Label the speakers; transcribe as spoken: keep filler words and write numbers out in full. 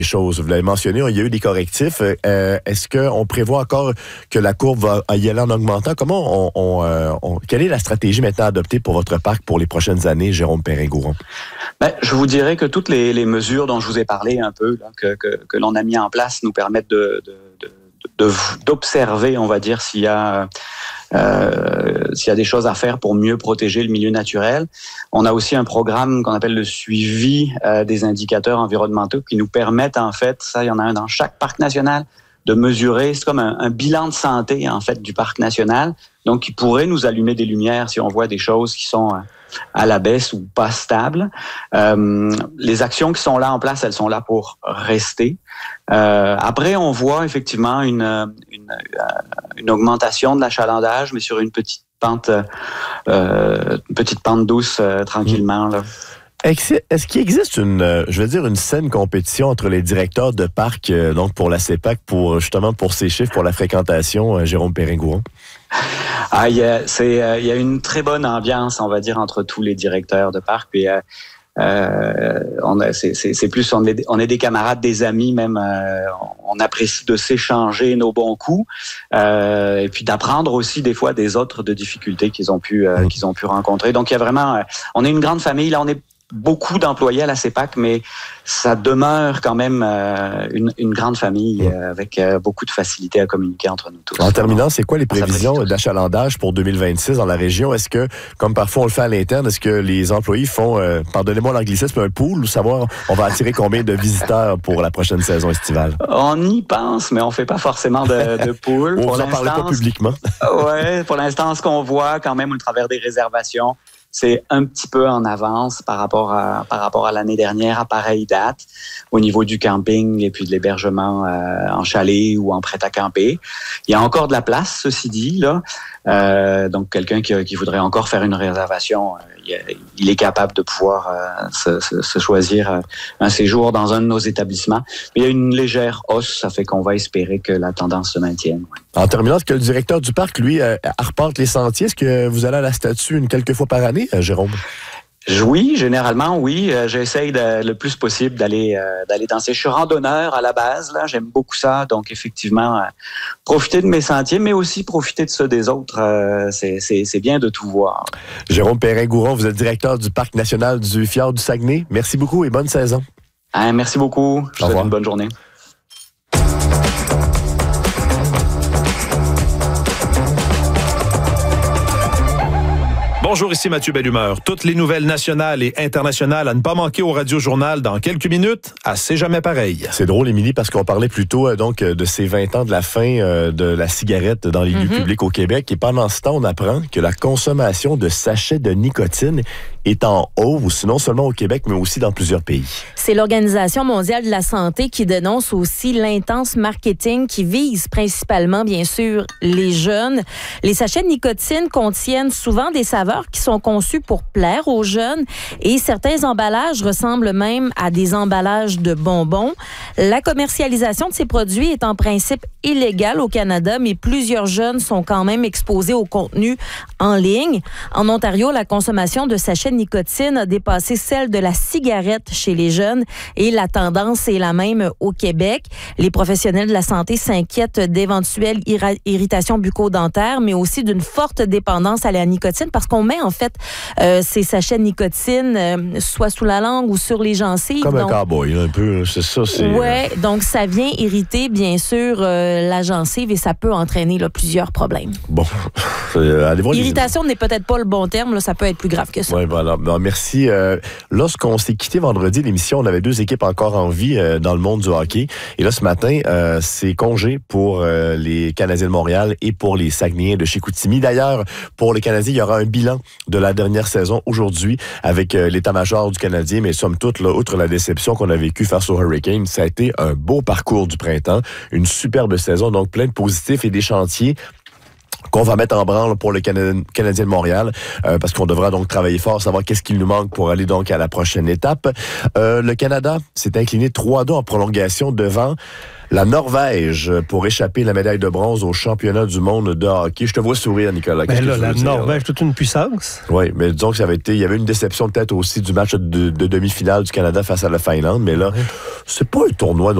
Speaker 1: choses. Vous l'avez mentionné, il y a eu des correctifs. Euh, est-ce qu'on prévoit encore que la courbe va y aller en augmentant? Comment on, on, euh, on, quelle est la stratégie maintenant adoptée pour votre parc pour les prochaines années, Jérôme Perrin-Gouron?
Speaker 2: Ben, je vous dirais que toutes les, les mesures dont je vous ai parlé un peu, là, que, que, que l'on a mis en place, nous permettent de, de, de, de, d'observer, on va dire, s'il y a... Euh, s'il y a des choses à faire pour mieux protéger le milieu naturel. On a aussi un programme qu'on appelle le suivi euh, des indicateurs environnementaux qui nous permettent, en fait, ça, il y en a un dans chaque parc national, de mesurer, c'est comme un, un bilan de santé, en fait, du parc national, donc qui pourrait nous allumer des lumières si on voit des choses qui sont à la baisse ou pas stables. Euh, les actions qui sont là en place, elles sont là pour rester. Euh, après, on voit effectivement une, une, une augmentation de l'achalandage, mais sur une petite pente, euh, une petite pente douce, euh, tranquillement, là.
Speaker 1: Est-ce qu'il existe une, je veux dire, une saine compétition entre les directeurs de parcs, euh, donc pour la CEPAC, pour justement pour ces chiffres, pour la fréquentation, euh, Jérôme Perrin-Gouron?
Speaker 2: Ah, il y a, c'est, euh, il y a une très bonne ambiance, on va dire, entre tous les directeurs de parcs. Puis, euh, euh, on a, c'est, c'est, c'est plus, on est, on est des camarades, des amis, même. Euh, on apprécie de s'échanger nos bons coups, euh, et puis d'apprendre aussi des fois des autres de difficultés qu'ils ont pu, euh, mmh. qu'ils ont pu rencontrer. Donc, il y a vraiment, euh, on est une grande famille. Là, on est beaucoup d'employés à la CEPAC, mais ça demeure quand même euh, une, une grande famille euh, avec euh, beaucoup de facilité à communiquer entre nous tous.
Speaker 1: En terminant, c'est quoi les prévisions d'achalandage pour deux mille vingt-six dans la région? Est-ce que, comme parfois on le fait à l'interne, est-ce que les employés font, euh, pardonnez-moi l'anglicisme, un pool, ou savoir on va attirer combien de visiteurs pour la prochaine saison estivale?
Speaker 2: On y pense, mais on fait pas forcément de, de pool.
Speaker 1: On n'en parle pas publiquement.
Speaker 2: Ouais, pour l'instant, ce qu'on voit quand même au travers des réservations, c'est un petit peu en avance par rapport à par rapport à l'année dernière à pareille date au niveau du camping et puis de l'hébergement euh, en chalet ou en prêt à camper. Il y a encore de la place, ceci dit là. Euh, donc quelqu'un qui, qui voudrait encore faire une réservation, euh, il est capable de pouvoir euh, se, se, se choisir euh, un séjour dans un de nos établissements. Mais il y a une légère hausse, ça fait qu'on va espérer que la tendance se maintienne. Ouais.
Speaker 1: En terminant, est-ce que le directeur du parc, lui, euh, arpente les sentiers? Est-ce que vous allez à la statue une quelques fois par année, euh, Jérôme?
Speaker 2: Oui, généralement, oui. Euh, j'essaye de, le plus possible d'aller euh, d'aller danser. Je suis randonneur à la base, là. J'aime beaucoup ça. Donc, effectivement, euh, profiter de mes sentiers, mais aussi profiter de ceux des autres. Euh, c'est, c'est, c'est bien de tout voir.
Speaker 1: Jérôme Perrin-Gouron, vous êtes directeur du Parc national du Fjord du Saguenay. Merci beaucoup et bonne saison.
Speaker 2: Hein, merci beaucoup. Je vous souhaite une bonne journée.
Speaker 3: Bonjour, ici Mathieu Bellumeur. Toutes les nouvelles nationales et internationales à ne pas manquer au Radio Journal dans quelques minutes à C'est jamais pareil.
Speaker 1: C'est drôle, Émilie, parce qu'on parlait plutôt euh, donc de ces vingt ans de la fin euh, de la cigarette dans les mm-hmm. lieux publics au Québec. Et pendant ce temps, on apprend que la consommation de sachets de nicotine est en hausse, non seulement au Québec, mais aussi dans plusieurs pays.
Speaker 4: C'est l'Organisation mondiale de la santé qui dénonce aussi l'intense marketing qui vise principalement, bien sûr, les jeunes. Les sachets de nicotine contiennent souvent des saveurs qui sont conçues pour plaire aux jeunes et certains emballages ressemblent même à des emballages de bonbons. La commercialisation de ces produits est en principe illégale au Canada, mais plusieurs jeunes sont quand même exposés au contenu en ligne. En Ontario, la consommation de sachets de nicotine a dépassé celle de la cigarette chez les jeunes et la tendance est la même au Québec. Les professionnels de la santé s'inquiètent d'éventuelles ira- irritations bucco-dentaires, mais aussi d'une forte dépendance à la nicotine parce qu'on met en fait euh, ces sachets de nicotine euh, soit sous la langue ou sur les gencives.
Speaker 1: Comme
Speaker 4: donc,
Speaker 1: un cowboy, un peu, c'est ça. C'est,
Speaker 4: ouais, euh... donc ça vient irriter bien sûr euh, la gencive et ça peut entraîner là, plusieurs problèmes.
Speaker 1: Bon, allez voir.
Speaker 4: Irritation les... n'est peut-être pas le bon terme, là, ça peut être plus grave que ça.
Speaker 1: Oui, voilà. Bon, merci. Euh, lorsqu'on s'est quitté vendredi l'émission, on avait deux équipes encore en vie euh, dans le monde du hockey. Et là, ce matin, euh, c'est congé pour euh, les Canadiens de Montréal et pour les Saguenayens de Chicoutimi. D'ailleurs, pour les Canadiens, il y aura un bilan de la dernière saison aujourd'hui avec euh, l'état-major du Canadien. Mais somme toute, là, outre la déception qu'on a vécue face au Hurricane, ça a été un beau parcours du printemps. Une superbe saison, donc plein de positifs et des chantiers qu'on va mettre en branle pour le Canadien, Canadien de Montréal, euh, parce qu'on devra donc travailler fort, savoir qu'est-ce qu'il nous manque pour aller donc à la prochaine étape. Euh, le Canada s'est incliné trois à deux en prolongation devant La Norvège pour échapper la médaille de bronze au championnat du monde de hockey. Je te vois sourire, Nicolas.
Speaker 5: Ben là,
Speaker 1: que
Speaker 5: la
Speaker 1: dire,
Speaker 5: Norvège, toute une puissance.
Speaker 1: Oui, mais disons que ça avait été, il y avait une déception peut-être aussi du match de, de demi-finale du Canada face à la Finlande, mais là,
Speaker 5: Oui.
Speaker 1: c'est pas un tournoi